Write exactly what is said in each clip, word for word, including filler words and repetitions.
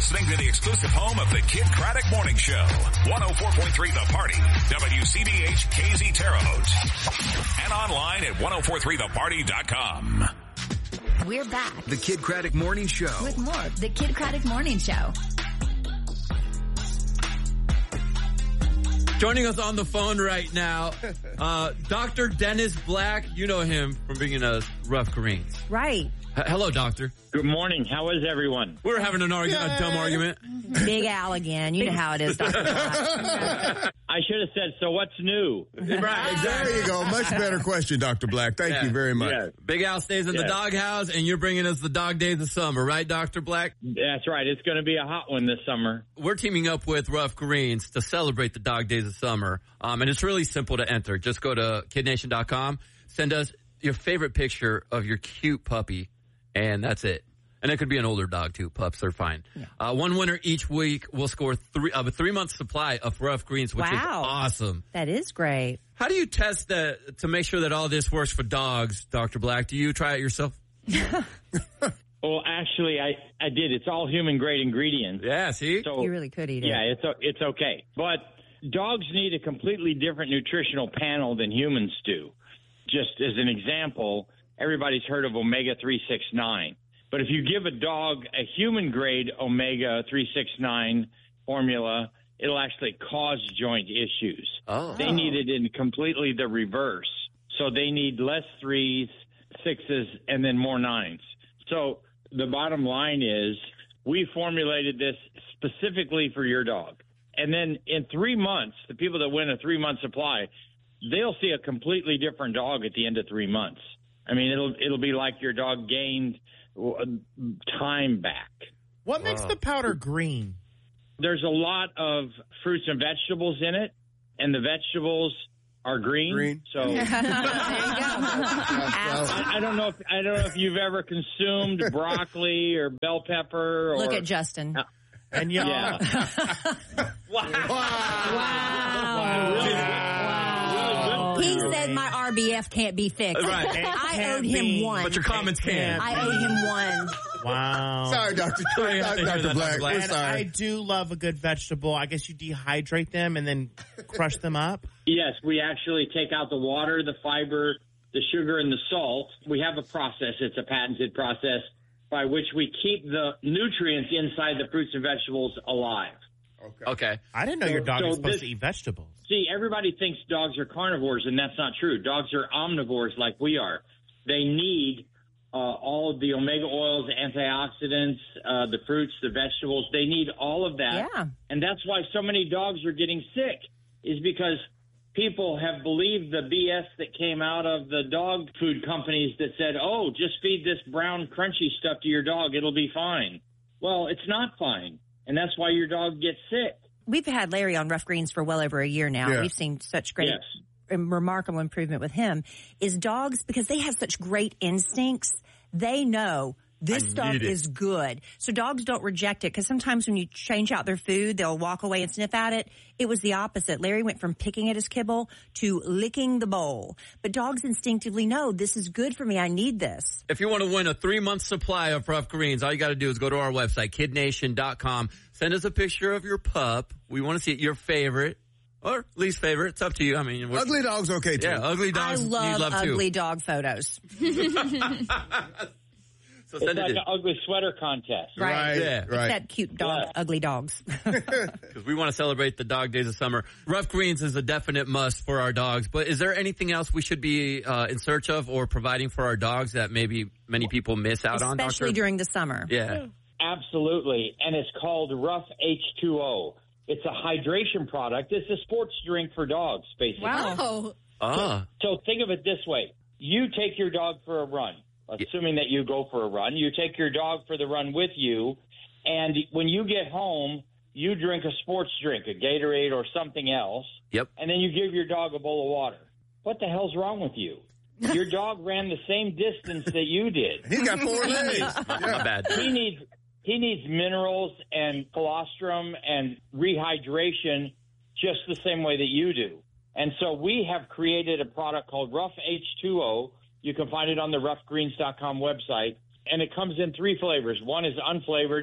listening to the exclusive home of the Kid Craddock Morning Show. one oh four point three The Party. W C B H K Z Terre Haute. And online at ten forty-three the party dot com. We're back. The Kid Craddock Morning Show. With more of the Kid Craddock Morning Show. Joining us on the phone right now, uh, Doctor Dennis Black. You know him from being in a Rough Greens. Right. H- hello, doctor. Good morning. How is everyone? We're having an argument, a dumb argument. Big Al again. You know how it is, Doctor Black. I should have said, so what's new? Right, exactly. There you go. Much better question, Doctor Black. Thank Yeah. you very much. Yes. Big Al stays in Yes. the doghouse, and you're bringing us the dog days of summer, right, Doctor Black? That's right. It's going to be a hot one this summer. We're teaming up with Rough Greens to celebrate the dog days of summer, um, and it's really simple to enter. Just go to kid nation dot com, send us your favorite picture of your cute puppy, and that's it. And it could be an older dog, too. Pups are fine. Yeah. Uh, one winner each week will score three, uh, a three-month supply of Rough Greens, which wow. is awesome. That is great. How do you test that to make sure that all this works for dogs, Doctor Black? Do you try it yourself? Well, actually, I, I did. It's all human-grade ingredients. Yeah, see? So, You really could eat it. yeah, it's it's okay. But dogs need a completely different nutritional panel than humans do. Just as an example, everybody's heard of omega three sixty-nine. But if you give a dog a human-grade omega three sixty-nine formula, it'll actually cause joint issues. Oh. They need it in completely the reverse. So they need less threes, sixes, and then more nines. So the bottom line is we formulated this specifically for your dog. And then in three months, the people that win a three-month supply, they'll see a completely different dog at the end of three months. I mean, it'll it'll be like your dog gained time back. What makes Wow. the powder green? There's a lot of fruits and vegetables in it, and the vegetables are green. Green. So There you go. I, I don't know if I don't know if you've ever consumed broccoli or bell pepper. Or, Look at Justin. And y'all, Yeah. Wow. Wow. He said my R B F can't be fixed. Right. I Can't owed him be. one. But your comments can. I owed him one. wow. Sorry, Doctor Sorry, I have to hear Doctor that, Black. Doctor Black. We're And sorry. I do love a good vegetable. I guess you dehydrate them and then crush them up. Yes, we actually take out the water, the fiber, the sugar, and the salt. We have a process. It's a patented process by which we keep the nutrients inside the fruits and vegetables alive. Okay. I didn't know your dog So was supposed this- to eat vegetables. See, everybody thinks dogs are carnivores, and that's not true. Dogs are omnivores like we are. They need uh, all of the omega oils, antioxidants, uh, the fruits, the vegetables. They need all of that. Yeah. And that's why so many dogs are getting sick, is because people have believed the B S that came out of the dog food companies that said, oh, just feed this brown crunchy stuff to your dog. It'll be fine. Well, it's not fine. And that's why your dog gets sick. We've had Larry on Rough Greens for well over a year now. Yeah. We've seen such great, Yes. and remarkable improvement with him. Is dogs, because they have such great instincts, they know this I stuff need it. is good. So dogs don't reject it, because sometimes when you change out their food, they'll walk away and sniff at it. It was the opposite. Larry went from picking at his kibble to licking the bowl. But dogs instinctively know this is good for me. I need this. If you want to win a three-month supply of Rough Greens, all you got to do is go to our website, kid nation dot com. Send us a picture of your pup. We want to see your favorite or least favorite. It's up to you. I mean, we're- Ugly dog's okay, too. yeah, ugly dogs I need love, love ugly too. dog photos. So It's send like it an ugly sweater contest. Right, Yeah. right. Except cute dog, Yeah. ugly dogs. because we want to celebrate the dog days of summer. Rough Greens is a definite must for our dogs. But is there anything else we should be uh, in search of or providing for our dogs that maybe many people miss out on? Especially Doctor? during the summer. Yeah. Absolutely. And it's called Rough H two O. It's a hydration product. It's a sports drink for dogs, basically. Wow. Ah. So think of it this way. You take your dog for a run, assuming that you go for a run. You take your dog for the run with you, and when you get home, you drink a sports drink, a Gatorade or something else, Yep. and then you give your dog a bowl of water. What the hell's wrong with you? Your dog ran the same distance that you did. He's got four legs. My, my bad. He needs he needs minerals and colostrum and rehydration just the same way that you do. And so we have created a product called Rough H two O. You can find it on the rough greens dot com website. And it comes in three flavors. One is unflavored.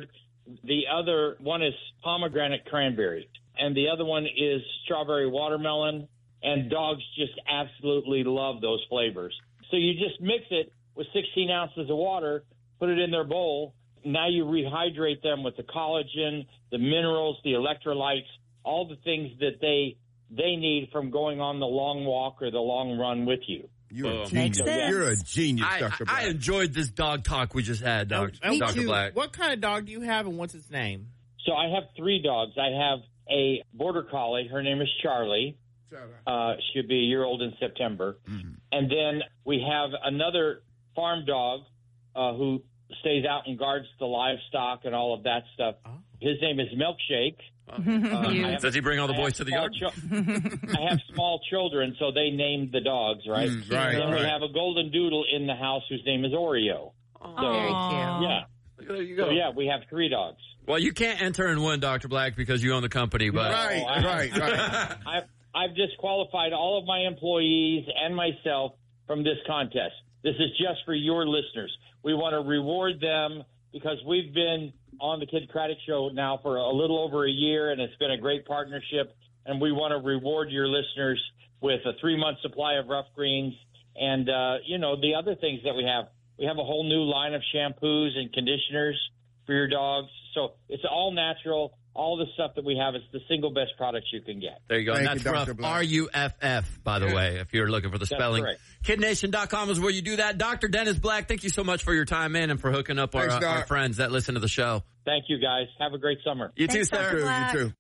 The other one is pomegranate cranberry. And the other one is strawberry watermelon. And dogs just absolutely love those flavors. So you just mix it with sixteen ounces of water, put it in their bowl. Now you rehydrate them with the collagen, the minerals, the electrolytes, all the things that they they need from going on the long walk or the long run with you. You're a Makes genius. sense. You're a genius, I, Doctor I, Black. I enjoyed this dog talk we just had, Doctor Me Doctor too. Black. What kind of dog do you have, and what's its name? So I have three dogs. I have a border collie. Her name is Charlie. Uh, she'll be a year old in September. Mm-hmm. And then we have another farm dog uh, who stays out and guards the livestock and all of that stuff. Oh. His name is Milkshake. Uh, I have- Does he bring all the I boys have to the small yard? chil- I have small children, so they named the dogs, right? Mm, right, Then we right. have a golden doodle in the house whose name is Oreo. So, Very cute. yeah. There you go. So, yeah, we have three dogs. Well, you can't enter and win, Doctor Black, because you own the company. But Right, Oh, I- right, right. I've, I've disqualified all of my employees and myself from this contest. This is just for your listeners. We want to reward them because we've been on the Kid Craddock Show now for a little over a year, and it's been a great partnership. And we want to reward your listeners with a three-month supply of Rough Greens and, uh, you know, the other things that we have. We have a whole new line of shampoos and conditioners for your dogs. So it's all natural. All the stuff that we have is the single best products you can get. there you go. Thank And you, that's Doctor rough. Black. R U F F, by the way, if you're looking for the That's spelling. correct. Kid Nation dot com is where you do that. Doctor Dennis Black, thank you so much for your time, man, and for hooking up our, Thanks, uh, Doc. our friends that listen to the show. Thank you, guys. Have a great summer. You too, Thanks, Doctor sir. Black. You too.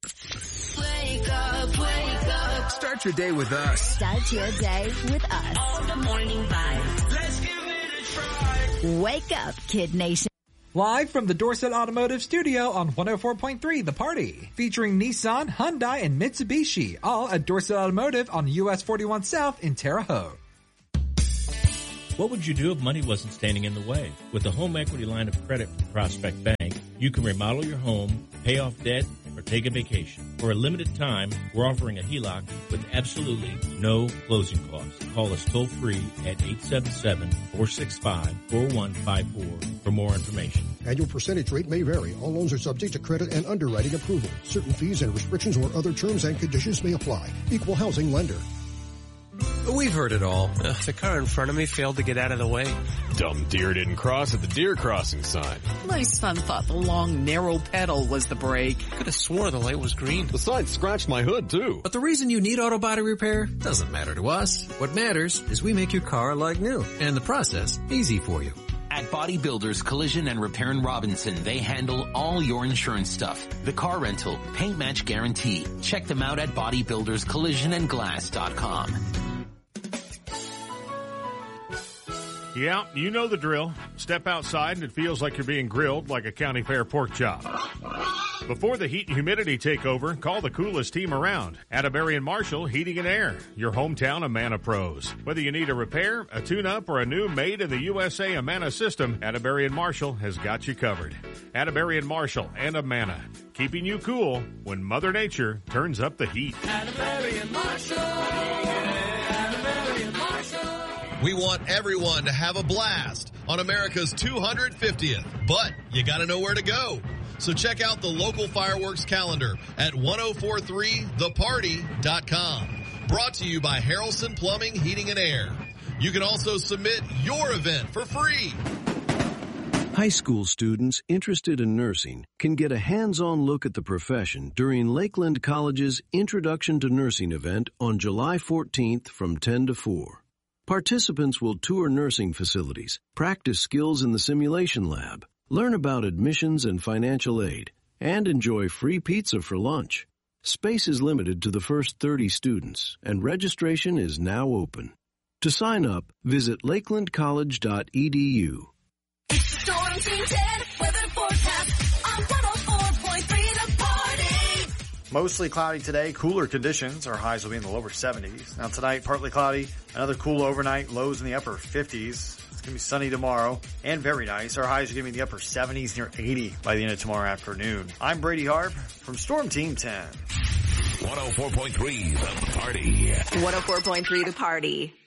Wake up, wake up. Start your day with us. Start your day with us. On the morning vibe. Let's give it a try. Wake up, Kid Nation. Live from the Dorset Automotive Studio on one oh four point three The Party. Featuring Nissan, Hyundai, and Mitsubishi. All at Dorset Automotive on U S forty-one South in Terre Haute. What would you do if money wasn't standing in the way? With a home equity line of credit from Prospect Bank, you can remodel your home, pay off debt, or take a vacation. For a limited time, we're offering a H E L O C with absolutely no closing costs. Call us toll free at eight seven seven, four six five, four one five four for more information. Annual percentage rate may vary. All loans are subject to credit and underwriting approval. Certain fees and restrictions or other terms and conditions may apply. Equal housing lender. We've heard it all. Ugh, the car in front of me failed to get out of the way. Dumb deer didn't cross at the deer crossing sign. My son thought the long, narrow pedal was the brake. Could have swore the light was green. The sign scratched my hood, too. But the reason you need auto body repair doesn't matter to us. What matters is we make your car like new, and the process easy for you. At Body Builders Collision and Repair in Robinson, they handle all your insurance stuff. The car rental, paint match guarantee. Check them out at body builders collision and glass dot com. Yeah, you know the drill. Step outside and it feels like you're being grilled like a county fair pork chop. Before the heat and humidity take over, call the coolest team around. Atterbury and Marshall Heating and Air, your hometown Amana pros. Whether you need a repair, a tune-up, or a new made in the U S A Amana system, Atterbury and Marshall has got you covered. Atterbury and Marshall and Amana, keeping you cool when Mother Nature turns up the heat. Atterbury and Marshall. Atterbury and Marshall. We want everyone to have a blast on America's two hundred fiftieth, but you gotta know where to go. So check out the local fireworks calendar at ten forty-three the party dot com. Brought to you by Harrelson Plumbing, Heating and Air. You can also submit your event for free. High school students interested in nursing can get a hands-on look at the profession during Lakeland College's Introduction to Nursing event on July fourteenth from ten to four. Participants will tour nursing facilities, practice skills in the simulation lab, learn about admissions and financial aid, and enjoy free pizza for lunch. Space is limited to the first thirty students, and registration is now open. To sign up, visit lakeland college dot e d u. Storm Team ten, weather forecast on one oh four point three The Party. Mostly cloudy today, cooler conditions. Our highs will be in the lower seventies. Now tonight, partly cloudy, another cool overnight, lows in the upper fifties. It's going to be sunny tomorrow and very nice. Our highs are going to be in the upper seventies, near eighty by the end of tomorrow afternoon. I'm Brady Harp from Storm Team ten. one oh four point three The Party. one oh four point three The Party.